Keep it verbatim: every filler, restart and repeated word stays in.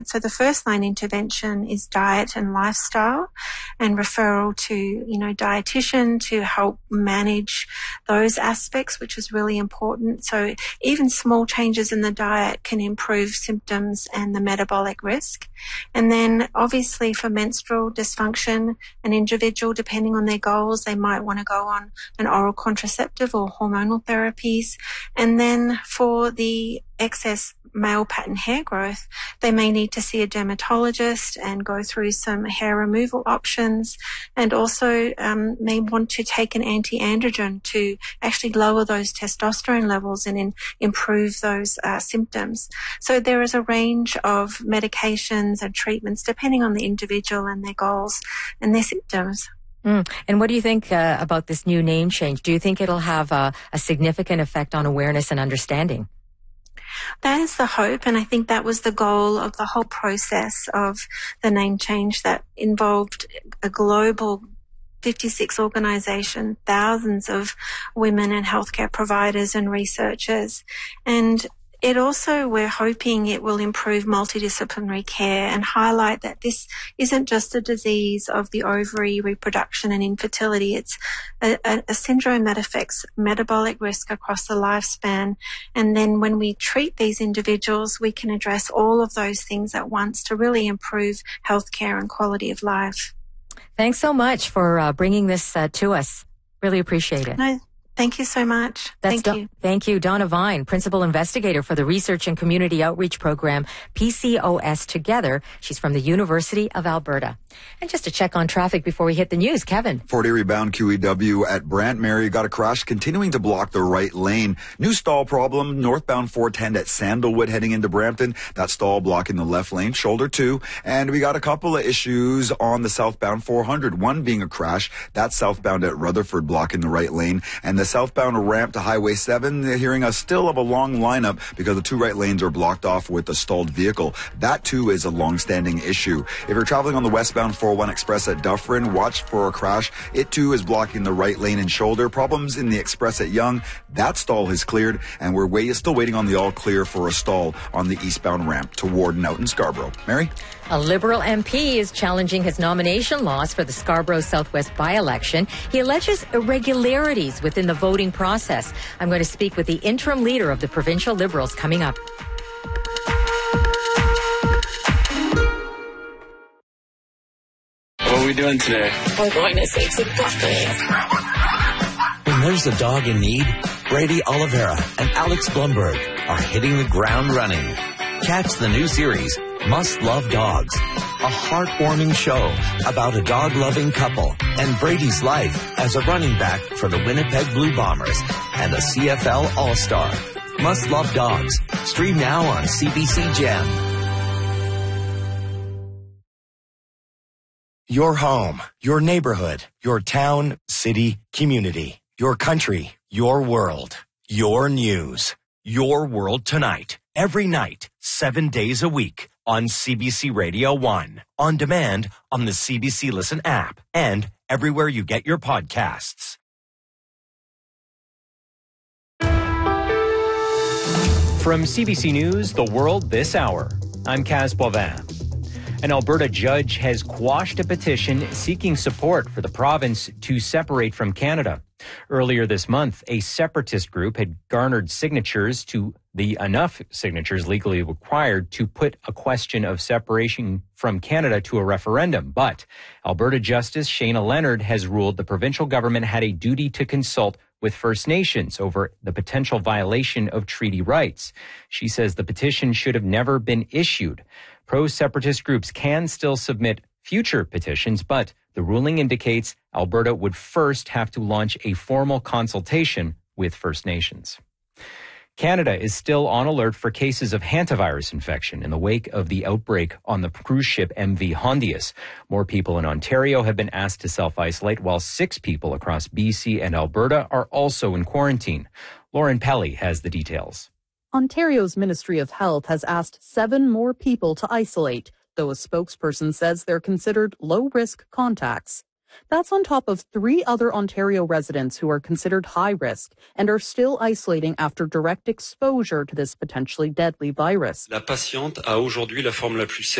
So the first line intervention is diet and lifestyle and referral to, you know, dietitian to help manage those aspects, which is really important. So even small changes in the diet can improve symptoms and the metabolic risk. And then obviously for menstrual dysfunction, an individual, depending on their goals, they might want to go on an oral contraceptive or hormonal therapies. And then for the excess male pattern hair growth, they may need to see a dermatologist and go through some hair removal options, and also um, may want to take an anti-androgen to actually lower those testosterone levels and in, improve those uh, symptoms. So there is a range of medications and treatments depending on the individual and their goals and their symptoms. Mm. And what do you think uh, about this new name change? Do you think it'll have a, a significant effect on awareness and understanding? That is the hope, and I think that was the goal of the whole process of the name change that involved a global fifty-six organisation, thousands of women and healthcare providers and researchers. And it also, we're hoping it will improve multidisciplinary care and highlight that this isn't just a disease of the ovary, reproduction and infertility. It's a, a, a syndrome that affects metabolic risk across the lifespan. And then when we treat these individuals, we can address all of those things at once to really improve healthcare and quality of life. Thanks so much for uh, bringing this uh, to us. Really appreciate it. No, thank you so much. That's thank Do- you. Thank you, Donna Vine, Principal Investigator for the Research and Community Outreach Program, P C O S Together. She's from the University of Alberta. And just to check on traffic before we hit the news, Kevin. Fort Erie bound Q E W at Brant Mary got a crash continuing to block the right lane. New stall problem, northbound four ten at Sandalwood heading into Brampton. That stall blocking the left lane, shoulder two. And we got a couple of issues on the southbound four hundred. One being a crash. That's southbound at Rutherford blocking the right lane. And the southbound ramp to Highway seven, they're hearing a still of a long lineup because the two right lanes are blocked off with a stalled vehicle. That too is a long-standing issue. If you're traveling on the westbound four oh one Express at Dufferin, watch for a crash. It too is blocking the right lane and shoulder. Problems in the Express at Yonge. That stall has cleared, and we're wait- still waiting on the all clear for a stall on the eastbound ramp to Warden out in Scarborough. Mary? A Liberal M P is challenging his nomination loss for the Scarborough Southwest by-election. He alleges irregularities within the voting process. I'm going to speak with the interim leader of the provincial Liberals coming up. What are we doing today? We're going to save some puppy. When there's a dog in need, Brady Oliveira and Alex Blumberg are hitting the ground running. Catch the new series, Must Love Dogs, a heartwarming show about a dog-loving couple and Brady's life as a running back for the Winnipeg Blue Bombers and a C F L All-Star. Must Love Dogs. Stream now on C B C Gem. Your home, your neighborhood, your town, city, community, your country, your world, your news, your world tonight, every night, seven days a week on C B C Radio one, on demand on the C B C Listen app, and everywhere you get your podcasts. From C B C News, The World This Hour, I'm Kaz Boivin. An Alberta judge has quashed a petition seeking support for the province to separate from Canada. Earlier this month, a separatist group had garnered signatures to the enough signatures legally required to put a question of separation from Canada to a referendum. But Alberta Justice Shayna Leonard has ruled the provincial government had a duty to consult with First Nations over the potential violation of treaty rights. She says the petition should have never been issued. Pro-separatist groups can still submit future petitions, but the ruling indicates Alberta would first have to launch a formal consultation with First Nations. Canada is still on alert for cases of hantavirus infection in the wake of the outbreak on the cruise ship M V Hondius. More people in Ontario have been asked to self-isolate, while six people across B C and Alberta are also in quarantine. Lauren Pelly has the details. Ontario's Ministry of Health has asked seven more people to isolate, though a spokesperson says they're considered low-risk contacts. That's on top of three other Ontario residents who are considered high risk and are still isolating after direct exposure to this potentially deadly virus. La patiente a aujourd'hui la forme la plus